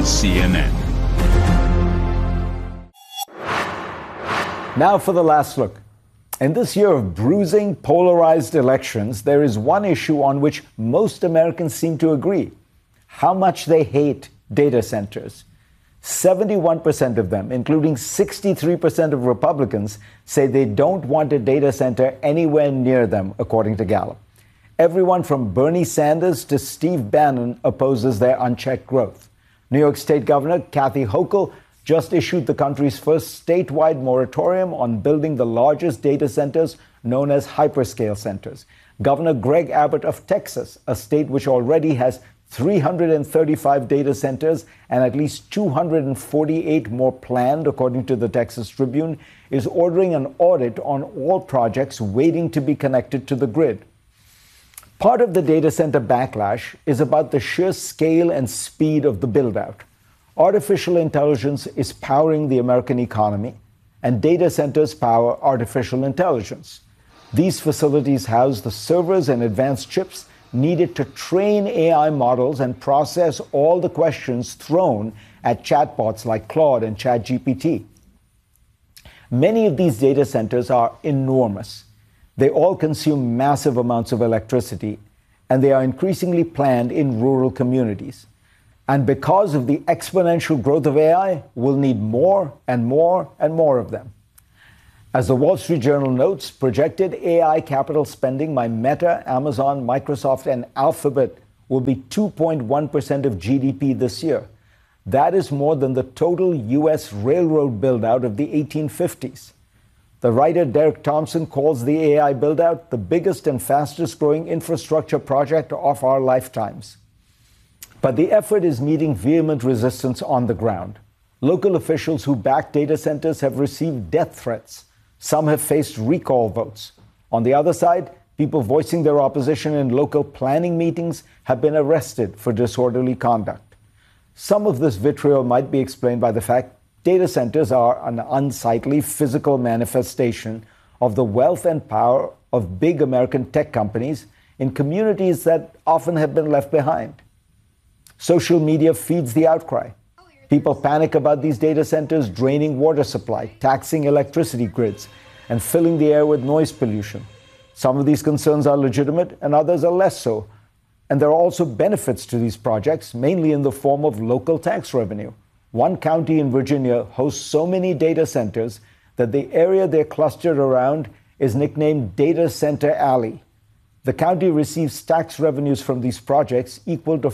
is CNN. Now for the last look. In this year of bruising, polarized elections, there is one issue on which most Americans seem to agree: how much they hate data centers. 71% of them, including 63% of Republicans, say they don't want a data center anywhere near them, according to Gallup. Everyone from Bernie Sanders to Steve Bannon opposes their unchecked growth. New York State Governor Kathy Hochul just issued the country's first statewide moratorium on building the largest data centers known as hyperscale centers. Governor Greg Abbott of Texas, a state which already has 335 data centers and at least 248 more planned, according to the Texas Tribune, is ordering an audit on all projects waiting to be connected to the grid. Part of the data center backlash is about the sheer scale and speed of the build-out. Artificial intelligence is powering the American economy, and data centers power artificial intelligence. These facilities house the servers and advanced chips needed to train AI models and process all the questions thrown at chatbots like Claude and ChatGPT. Many of these data centers are enormous. They all consume massive amounts of electricity, and they are increasingly planned in rural communities. And because of the exponential growth of AI, we'll need more and more and more of them. As the Wall Street Journal notes, projected AI capital spending by Meta, Amazon, Microsoft, and Alphabet will be 2.1% of GDP this year. That is more than the total U.S. railroad build-out of the 1850s. The writer Derek Thompson calls the AI build-out the biggest and fastest-growing infrastructure project of our lifetimes. But the effort is meeting vehement resistance on the ground. Local officials who back data centers have received death threats. Some have faced recall votes. On the other side, people voicing their opposition in local planning meetings have been arrested for disorderly conduct. Some of this vitriol might be explained by the fact data centers are an unsightly physical manifestation of the wealth and power of big American tech companies in communities that often have been left behind. Social media feeds the outcry. People panic about these data centers draining water supply, taxing electricity grids, and filling the air with noise pollution. Some of these concerns are legitimate and others are less so. And there are also benefits to these projects, mainly in the form of local tax revenue. One county in Virginia hosts so many data centers that the area they're clustered around is nicknamed Data Center Alley. The county receives tax revenues from these projects equal to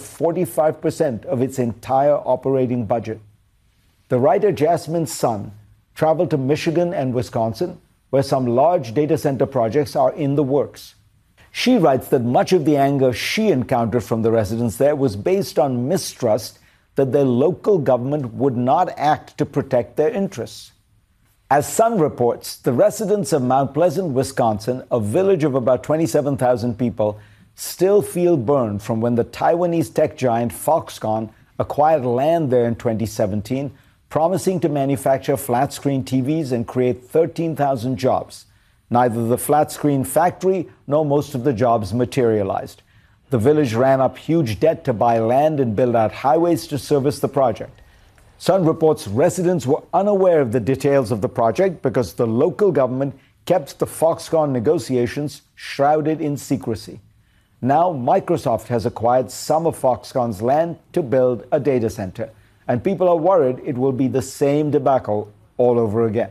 45% of its entire operating budget. The writer Jasmine Sun traveled to Michigan and Wisconsin, where some large data center projects are in the works. She writes that much of the anger she encountered from the residents there was based on mistrust that their local government would not act to protect their interests. As Sun reports, the residents of Mount Pleasant, Wisconsin, a village of about 27,000 people, still feel burned from when the Taiwanese tech giant Foxconn acquired land there in 2017, promising to manufacture flat-screen TVs and create 13,000 jobs. Neither the flat-screen factory nor most of the jobs materialized. The village ran up huge debt to buy land and build out highways to service the project. Sun reports residents were unaware of the details of the project because the local government kept the Foxconn negotiations shrouded in secrecy. Now, Microsoft has acquired some of Foxconn's land to build a data center, and people are worried it will be the same debacle all over again.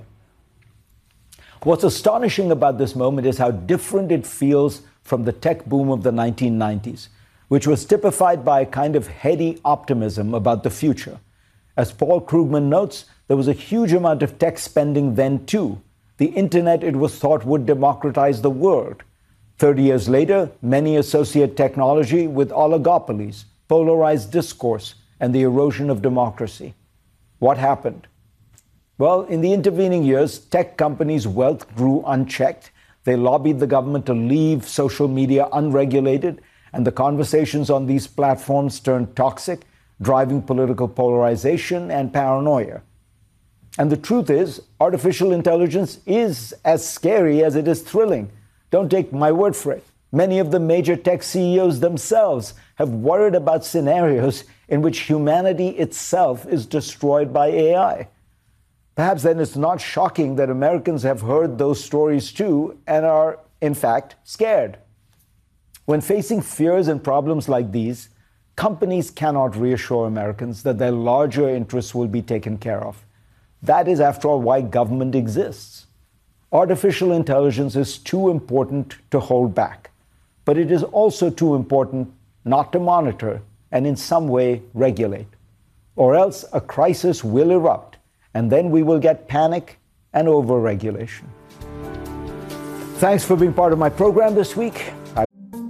What's astonishing about this moment is how different it feels from the tech boom of the 1990s, which was typified by a kind of heady optimism about the future. As Paul Krugman notes, there was a huge amount of tech spending then too. The internet, it was thought, would democratize the world. 30 years later, many associate technology with oligopolies, polarized discourse, and the erosion of democracy. What happened? Well, in the intervening years, tech companies' wealth grew unchecked. They lobbied the government to leave social media unregulated, and the conversations on these platforms turned toxic, driving political polarization and paranoia. And the truth is, artificial intelligence is as scary as it is thrilling. Don't take my word for it. Many of the major tech CEOs themselves have worried about scenarios in which humanity itself is destroyed by AI. Perhaps then it's not shocking that Americans have heard those stories too and are, in fact, scared. When facing fears and problems like these, companies cannot reassure Americans that their larger interests will be taken care of. That is, after all, why government exists. Artificial intelligence is too important to hold back, but it is also too important not to monitor and in some way regulate. Or else a crisis will erupt, and then we will get panic and overregulation. Thanks for being part of my program this week.